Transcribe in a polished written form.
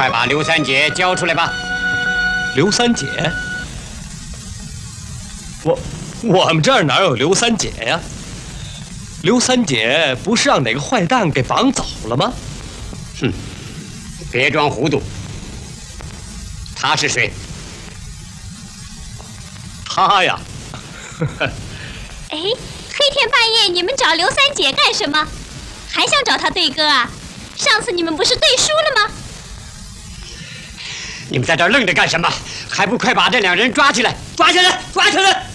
快把刘三姐交出来吧！ 刘三姐？我们这儿哪有刘三姐呀？刘三姐不是让哪个坏蛋给绑走了吗？ 哼，别装糊涂。他是谁？ 他呀， 哎，黑天半夜你们找刘三姐干什么？还想找他对歌啊？上次你们不是对输了吗？ 你们在这儿愣着干什么？还不快把这两人抓起来！抓起来！抓起来！